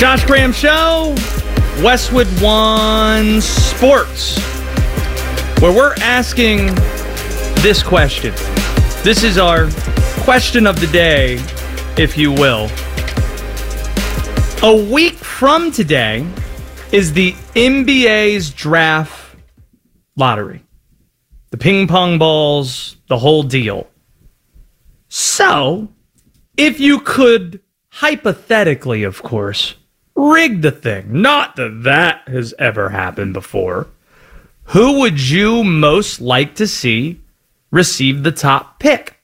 Josh Graham Show, Westwood One Sports, where we're asking this question. This is our question of the day, if you will. A week from today is the NBA's draft lottery. The ping pong balls, the whole deal. So, if you could, hypothetically, of course, rig the thing, not that has ever happened before, who would you most like to see receive the top pick?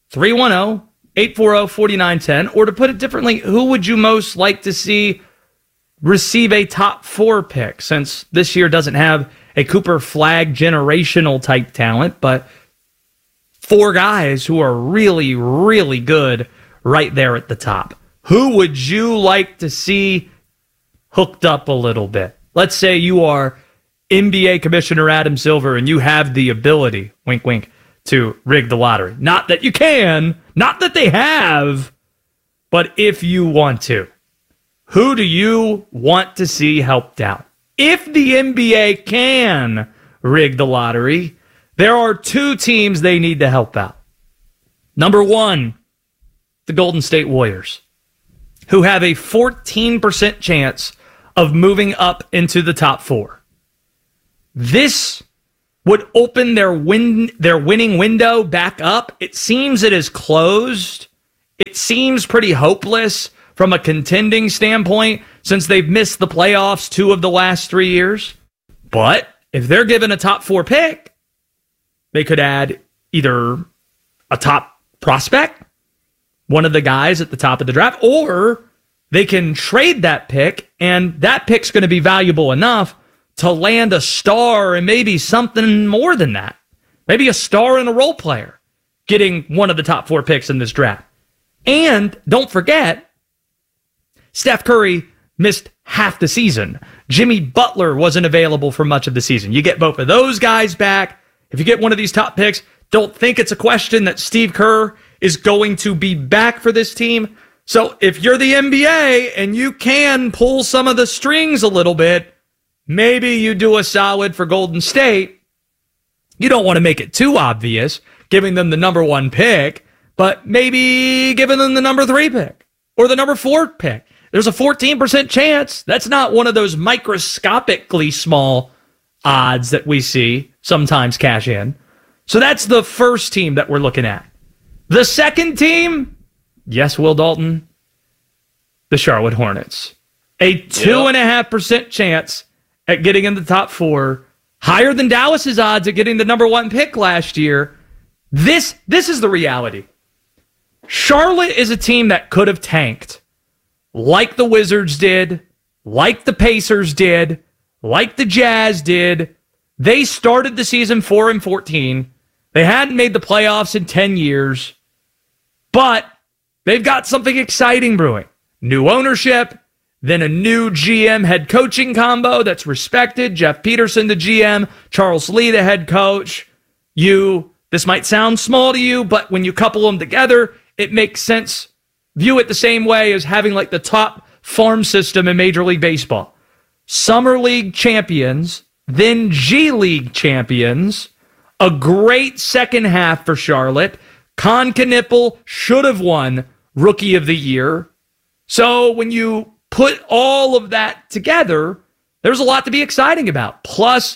310-840-4910. Or to put it differently, who would you most like to see receive a top 4 pick? Since this year doesn't have a Cooper Flagg generational type talent, but 4 guys who are really, really good right there at the top. Who would you like to see hooked up a little bit? Let's say you are NBA Commissioner Adam Silver and you have the ability, wink, wink, to rig the lottery. Not that you can, not that they have, but if you want to. Who do you want to see helped out? If the NBA can rig the lottery, there are 2 teams they need to help out. Number 1, the Golden State Warriors, who have a 14% chance of moving up into the top 4. This would open their winning window back up. It seems it is closed. It seems pretty hopeless from a contending standpoint since they've missed the playoffs 2 of the last 3 years. But if they're given a top 4 pick, they could add either a top prospect, one of the guys at the top of the draft, or they can trade that pick, and that pick's going to be valuable enough to land a star and maybe something more than that. Maybe a star and a role player getting one of the top 4 picks in this draft. And don't forget, Steph Curry missed half the season. Jimmy Butler wasn't available for much of the season. You get both of those guys back. If you get one of these top picks, don't think it's a question that Steve Kerr is going to be back for this team. So if you're the NBA and you can pull some of the strings a little bit, maybe you do a solid for Golden State. You don't want to make it too obvious, giving them the number 1 pick, but maybe giving them the number 3 pick or the number 4 pick. There's a 14% chance. That's not one of those microscopically small odds that we see sometimes cash in. So that's the first team that we're looking at. The second team, yes, Will Dalton, the Charlotte Hornets. A 2.5% chance at getting in the top 4, higher than Dallas's odds at getting the number 1 pick last year. This is the reality. Charlotte is a team that could have tanked, like the Wizards did, like the Pacers did, like the Jazz did. They started the season 4-14. They hadn't made the playoffs in 10 years, but they've got something exciting brewing. New ownership, then a new GM head coaching combo that's respected. Jeff Peterson, the GM, Charles Lee, the head coach. This might sound small to you, but when you couple them together, it makes sense. View it the same way as having like the top farm system in Major League Baseball. Summer League champions, then G League champions. A great second half for Charlotte. Con Knippel should have won Rookie of the Year. So when you put all of that together, there's a lot to be excited about. Plus,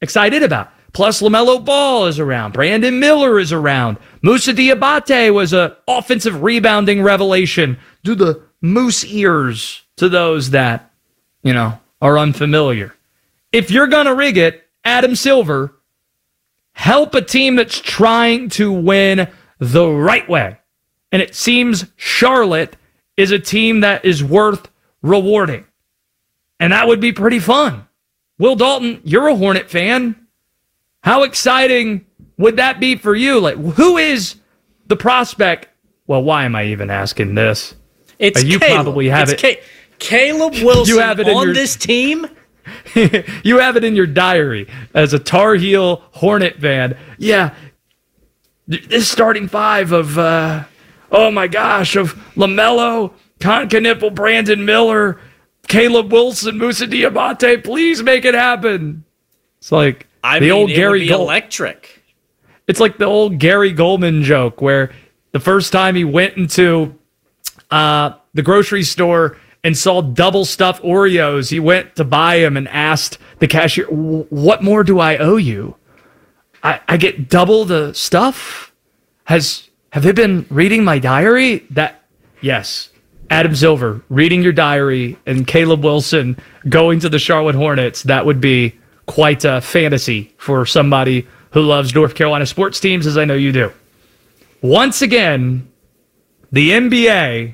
LaMelo Ball is around. Brandon Miller is around. Moussa Diabate was an offensive rebounding revelation. Do the moose ears to those that, are unfamiliar. If you're going to rig it, Adam Silver, help a team that's trying to win the right way. And it seems Charlotte is a team that is worth rewarding. And that would be pretty fun. Will Dalton, you're a Hornet fan. How exciting would that be for you? Like, who is the prospect? Well, why am I even asking this? It's you Caleb. Probably have it. Caleb Wilson you have it on this team? You have it in your diary as a Tar Heel Hornet fan. Yeah, this starting 5 of, of LaMelo, Con Knippel, Brandon Miller, Caleb Wilson, Musa Diamante, please make it happen. It's like old Gary electric. It's like the old Gary Goldman joke where the first time he went into the grocery store and saw double stuffed Oreos, he went to buy them and asked the cashier, "What more do I owe you? I get double the stuff? Have they been reading my diary?" Yes. Adam Silver reading your diary and Caleb Wilson going to the Charlotte Hornets, that would be quite a fantasy for somebody who loves North Carolina sports teams, as I know you do. Once again, the NBA,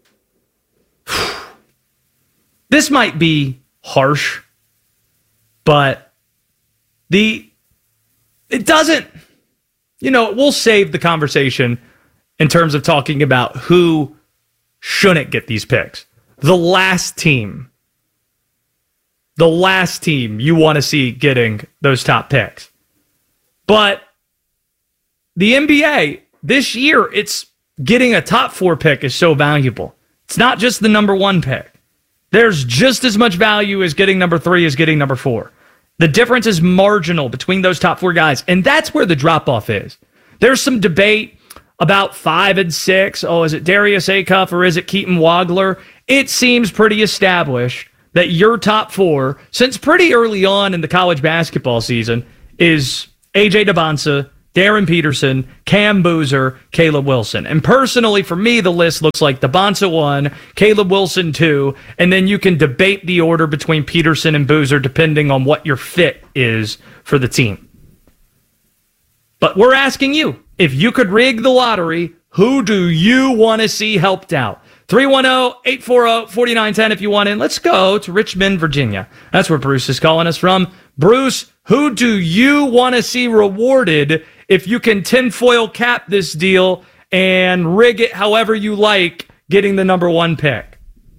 this might be harsh, but it doesn't, we'll save the conversation in terms of talking about who shouldn't get these picks. The last team you want to see getting those top picks. But the NBA, this year, it's getting a top 4 pick is so valuable. It's not just the number 1 pick. There's just as much value as getting number 3 as getting number 4. The difference is marginal between those top 4 guys, and that's where the drop-off is. There's some debate about 5 and 6. Oh, is it Darius Acuff or is it Keaton Wagler? It seems pretty established that your top 4, since pretty early on in the college basketball season, is A.J. Debonsa, Darren Peterson, Cam Boozer, Caleb Wilson. And personally, for me, the list looks like Debonsa 1, Caleb Wilson 2, and then you can debate the order between Peterson and Boozer depending on what your fit is for the team. But we're asking you, if you could rig the lottery, who do you want to see helped out? 310-840-4910 if you want in. Let's go to Richmond, Virginia. That's where Bruce is calling us from. Bruce, who do you want to see rewarded if you can tinfoil cap this deal and rig it however you like, getting the number 1 pick?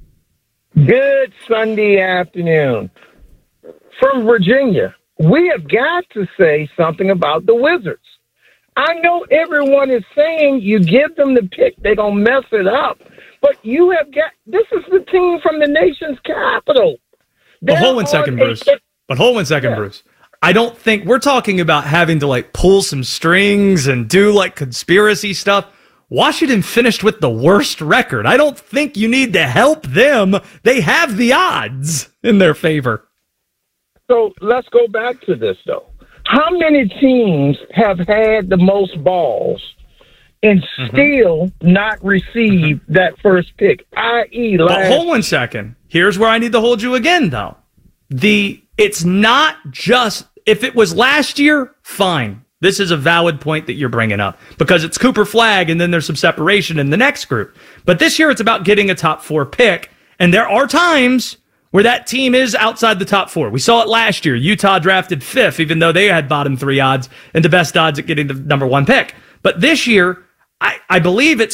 Good Sunday afternoon. From Virginia, we have got to say something about the Wizards. I know everyone is saying you give them the pick, they're going to mess it up. But this is the team from the nation's capital. But hold one second, Bruce. Bruce. I don't think we're talking about having to pull some strings and do conspiracy stuff. Washington finished with the worst record. I don't think you need to help them. They have the odds in their favor. So let's go back to this, though. How many teams have had the most balls and still not received that first pick, i.e. But hold one second. Here's where I need to hold you again, though. It's not just, if it was last year, fine. This is a valid point that you're bringing up because it's Cooper Flagg and then there's some separation in the next group. But this year it's about getting a top 4 pick, and there are times where that team is outside the top 4. We saw it last year. Utah drafted 5th, even though they had bottom 3 odds and the best odds at getting the number 1 pick. But this year, I believe it's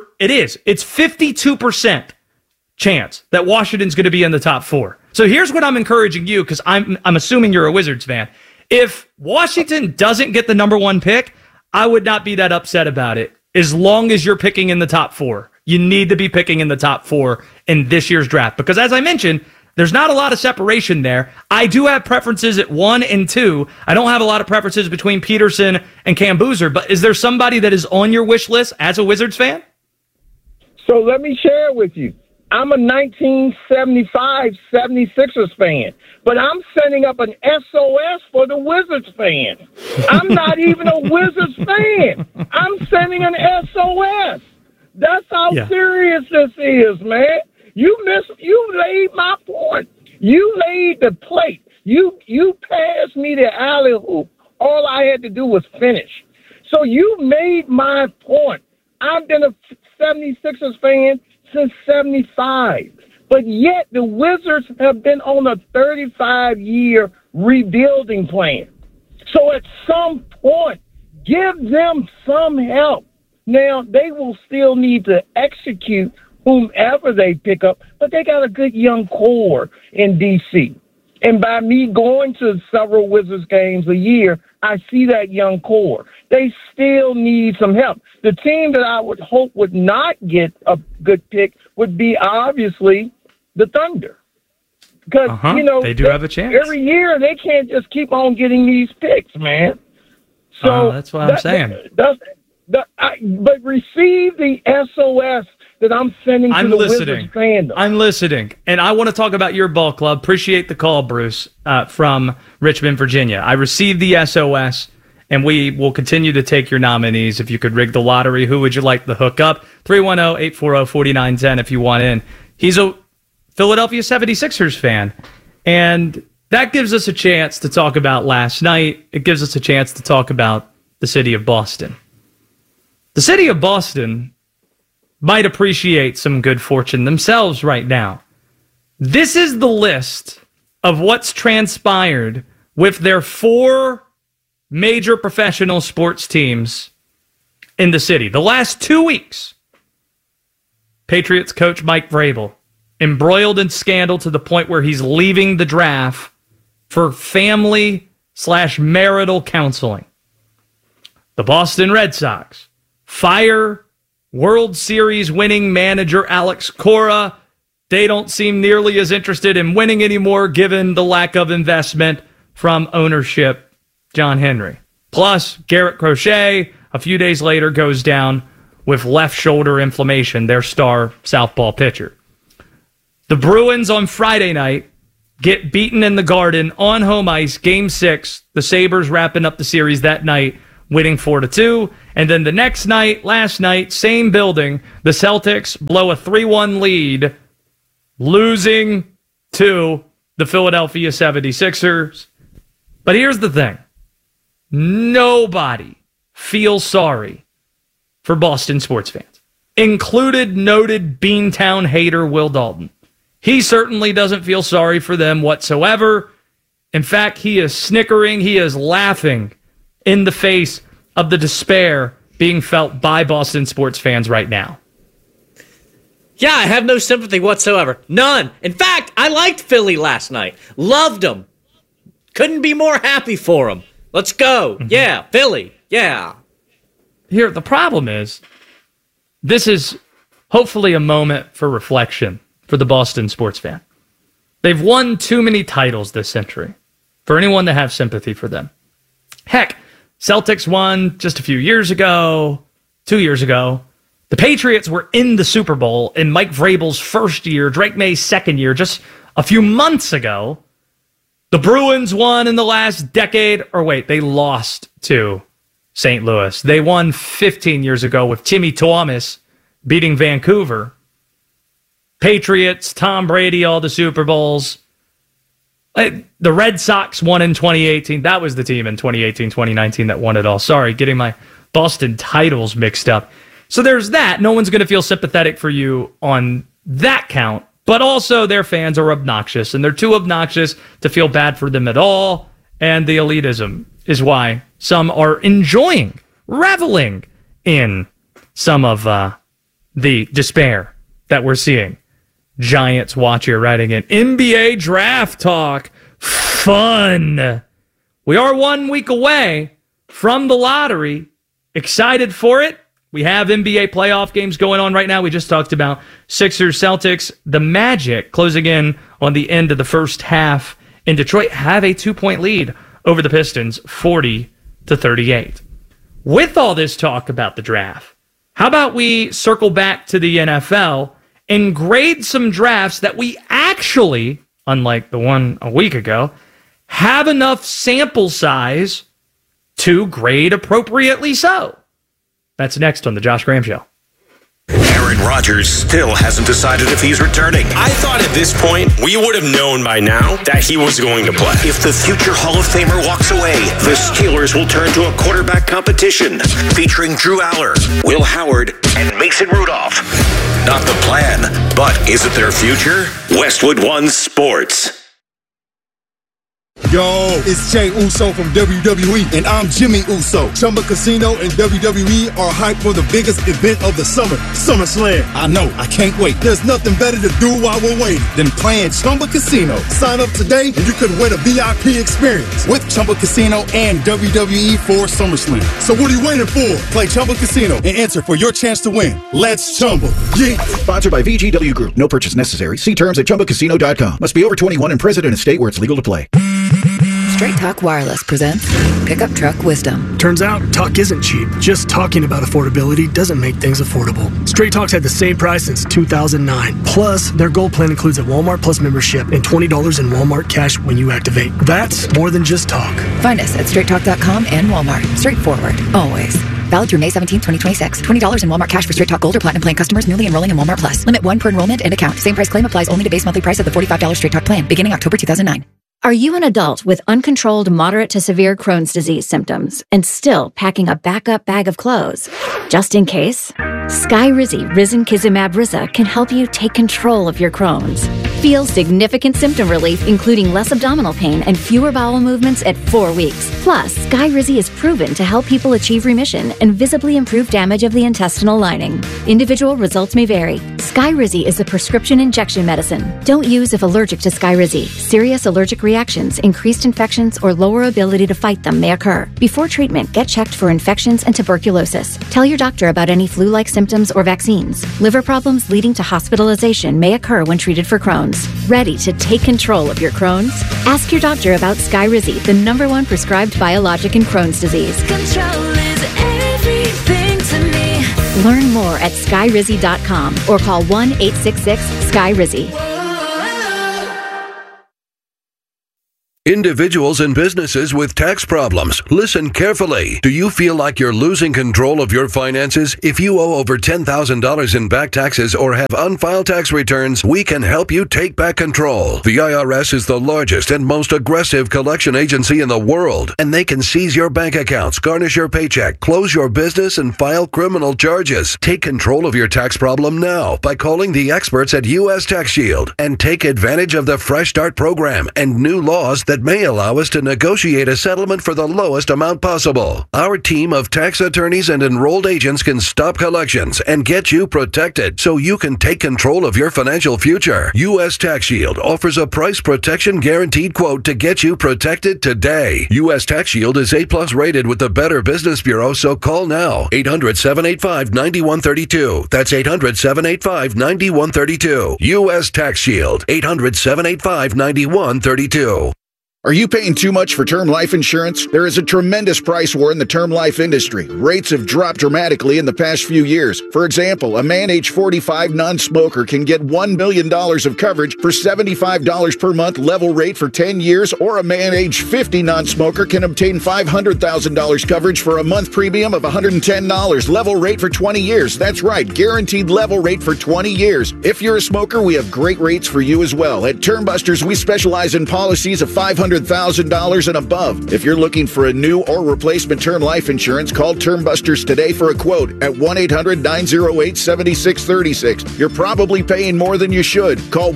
52% chance that Washington's going to be in the top 4. So here's what I'm encouraging you, because I'm assuming you're a Wizards fan. If Washington doesn't get the number 1 pick, I would not be that upset about it. As long as you're picking in the top 4, you need to be picking in the top 4 in this year's draft. Because as I mentioned, there's not a lot of separation there. I do have preferences at 1 and 2. I don't have a lot of preferences between Peterson and Cam Boozer, but is there somebody that is on your wish list as a Wizards fan? So let me share with you. I'm a 1975 76ers fan, but I'm setting up an SOS for the Wizards fan. I'm not even a Wizards fan. I'm sending an SOS. That's how serious this is, man. You laid my point. You laid the plate. You passed me the alley hoop. All I had to do was finish. So you made my point. I've been a 76ers fan since 75. But yet the Wizards have been on a 35-year rebuilding plan. So at some point, give them some help. Now, they will still need to execute whomever they pick up, but they got a good young core in D.C. And by me going to several Wizards games a year, I see that young core. They still need some help. The team that I would hope would not get a good pick would be obviously the Thunder. Because, they do have a chance. Every year, they can't just keep on getting these picks, man. So that's what I'm saying. But receive the SOS that I'm sending to the Wizards fandom. I'm listening. And I want to talk about your ball club. Appreciate the call, Bruce, from Richmond, Virginia. I received the SOS, and we will continue to take your nominees. If you could rig the lottery, who would you like to hook up? 310-840-4910 if you want in. He's a Philadelphia 76ers fan. And that gives us a chance to talk about last night. It gives us a chance to talk about the city of Boston. The city of Boston might appreciate some good fortune themselves right now. This is the list of what's transpired with their 4 major professional sports teams in the city. The last 2 weeks, Patriots coach Mike Vrabel embroiled in scandal to the point where he's leaving the draft for family/marital counseling. The Boston Red Sox fire World Series winning manager Alex Cora. They don't seem nearly as interested in winning anymore given the lack of investment from ownership John Henry. Plus, Garrett Crochet, a few days later, goes down with left shoulder inflammation, their star southpaw pitcher. The Bruins on Friday night get beaten in the Garden on home ice, Game 6. The Sabres wrapping up the series that night, winning 4-2. And then the next night, last night, same building, the Celtics blow a 3-1 lead, losing to the Philadelphia 76ers. But here's the thing. Nobody feels sorry for Boston sports fans, included noted Beantown hater Will Dalton. He certainly doesn't feel sorry for them whatsoever. In fact, he is snickering, he is laughing in the face of the despair being felt by Boston sports fans right now. Yeah, I have no sympathy whatsoever. None. In fact, I liked Philly last night. Loved them. Couldn't be more happy for them. Let's go. Mm-hmm. Yeah, Philly. Yeah. Here, the problem is, this is hopefully a moment for reflection for the Boston sports fan. They've won too many titles this century for anyone to have sympathy for them. Heck, Celtics won just a few years ago, 2 years ago. The Patriots were in the Super Bowl in Mike Vrabel's first year, Drake May's second year, just a few months ago. The Bruins won in the last decade, or wait, they lost to St. Louis. They won 15 years ago with Timmy Thomas beating Vancouver. Patriots, Tom Brady, all the Super Bowls. The Red Sox won in 2018. That was the team in 2018, 2019 that won it all. Sorry, getting my Boston titles mixed up. So there's that. No one's going to feel sympathetic for you on that count. But also their fans are obnoxious, and they're too obnoxious to feel bad for them at all. And the elitism is why some are enjoying, reveling in some of the despair that we're seeing. Giants watcher writing in, NBA draft talk. Fun. We are 1 week away from the lottery. Excited for it. We have NBA playoff games going on right now. We just talked about Sixers, Celtics. The Magic closing in on the end of the first half in Detroit have a 2-point lead over the Pistons, 40-38. With all this talk about the draft, how about we circle back to the NFL and grade some drafts that we actually, unlike the one a week ago, have enough sample size to grade appropriately so. That's next on The Josh Graham Show. Aaron Rodgers still hasn't decided if he's returning. I thought at this point we would have known by now that he was going to play. If the future Hall of Famer walks away, the Steelers will turn to a quarterback competition featuring Drew Aller, Will Howard, and Mason Rudolph. Not the plan, but is it their future? Westwood One Sports. Yo, it's Jey Uso from WWE, and I'm Jimmy Uso. Chumba Casino and WWE are hyped for the biggest event of the summer, SummerSlam. I know, I can't wait. There's nothing better to do while we're waiting than playing Chumba Casino. Sign up today, and you could win a VIP experience with Chumba Casino and WWE for SummerSlam. So what are you waiting for? Play Chumba Casino and enter for your chance to win. Let's Chumba. Yeah. Sponsored by VGW Group. No purchase necessary. See terms at ChumbaCasino.com. Must be over 21 and present in a state where it's legal to play. Straight Talk Wireless presents Pickup Truck Wisdom. Turns out, talk isn't cheap. Just talking about affordability doesn't make things affordable. Straight Talk's had the same price since 2009. Plus, their Gold plan includes a Walmart Plus membership and $20 in Walmart cash when you activate. That's more than just talk. Find us at straighttalk.com and Walmart. Straightforward, always. Valid through May 17, 2026. $20 in Walmart cash for Straight Talk Gold or Platinum plan customers newly enrolling in Walmart Plus. Limit 1 per enrollment and account. Same price claim applies only to base monthly price of the $45 Straight Talk plan, beginning October 2009. Are you an adult with uncontrolled moderate to severe Crohn's disease symptoms and still packing a backup bag of clothes? Just in case? Skyrizi Risankizumab Riza can help you take control of your Crohn's. Feel significant symptom relief, including less abdominal pain and fewer bowel movements at 4 weeks. Plus, Skyrizi is proven to help people achieve remission and visibly improve damage of the intestinal lining. Individual results may vary. Skyrizi is a prescription injection medicine. Don't use if allergic to Skyrizi. Serious allergic reactions, increased infections, or lower ability to fight them may occur. Before treatment, get checked for infections and tuberculosis. Tell your doctor about any flu-like symptoms or vaccines. Liver problems leading to hospitalization may occur when treated for Crohn's. Ready to take control of your Crohn's? Ask your doctor about Skyrizi, the #1 prescribed biologic in Crohn's disease. Control is everything to me. Learn more at skyrizi.com or call 1-866-SKYRIZI. Individuals and businesses with tax problems, listen carefully. Do you feel like you're losing control of your finances? If you owe over $10,000 in back taxes or have unfiled tax returns, we can help you take back control. The IRS is the largest and most aggressive collection agency in the world, and they can seize your bank accounts, garnish your paycheck, close your business, and file criminal charges. Take control of your tax problem now by calling the experts at U.S. Tax Shield and take advantage of the Fresh Start program and new laws that may allow us to negotiate a settlement for the lowest amount possible. Our team of tax attorneys and enrolled agents can stop collections and get you protected so you can take control of your financial future. U.S. Tax Shield offers a price protection guaranteed quote to get you protected today. U.S. Tax Shield is A+ rated with the Better Business Bureau, so call now. 800-785-9132. That's 800-785-9132. U.S. Tax Shield. 800-785-9132. Are you paying too much for term life insurance? There is a tremendous price war in the term life industry. Rates have dropped dramatically in the past few years. For example, a man age 45 non-smoker can get $1 million of coverage for $75 per month level rate for 10 years, or a man age 50 non-smoker can obtain $500,000 coverage for a month premium of $110 level rate for 20 years. That's right, guaranteed level rate for 20 years. If you're a smoker, we have great rates for you as well. At Term Busters, we specialize in policies of $500,000 and above. If you're looking for a new or replacement term life insurance, call Term Busters today for a quote at 1-800-908-7636. You're probably paying more than you should. Call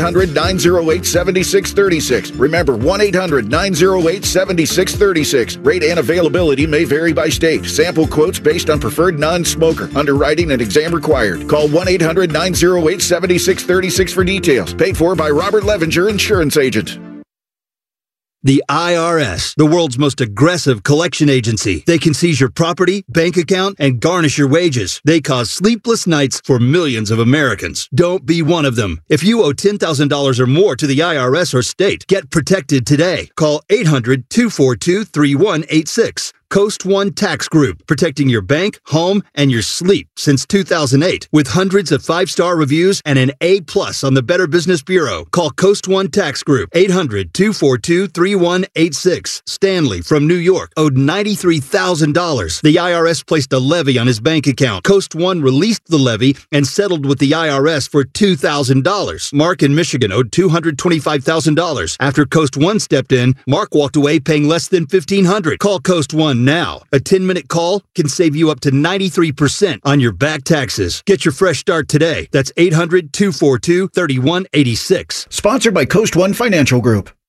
1-800-908-7636. Remember, 1-800-908-7636. Rate and availability may vary by state. Sample quotes based on preferred non-smoker. Underwriting and exam required. Call 1-800-908-7636 for details. Paid for by Robert Levinger, Insurance Agent. The IRS, the world's most aggressive collection agency. They can seize your property, bank account, and garnish your wages. They cause sleepless nights for millions of Americans. Don't be one of them. If you owe $10,000 or more to the IRS or state, get protected today. Call 800-242-3186. Coast One Tax Group, protecting your bank, home, and your sleep since 2008. With hundreds of 5-star reviews and an A+ on the Better Business Bureau. Call Coast One Tax Group, 800-242-3186. Stanley from New York owed $93,000. The IRS placed a levy on his bank account. Coast One released the levy and settled with the IRS for $2,000. Mark in Michigan owed $225,000. After Coast One stepped in, Mark walked away paying less than $1,500. Call Coast One now. A 10-minute call can save you up to 93% on your back taxes. Get your fresh start today. That's 800-242-3186. Sponsored by Coast One Financial Group.